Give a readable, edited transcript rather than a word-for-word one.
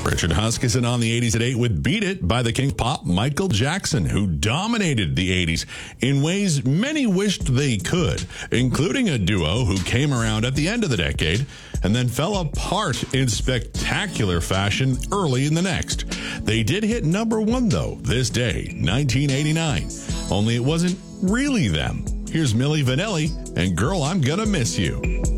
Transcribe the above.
Richard Huskisson on the 80s at 8 with Beat It by the king of pop, Michael Jackson, who dominated the 80s in ways many wished they could, including a duo who came around at the end of the decade and then fell apart in spectacular fashion early in the next. They did hit number one, though, this day, 1989. Only it wasn't really them. Here's Milli Vanilli and Girl, I'm Gonna Miss You.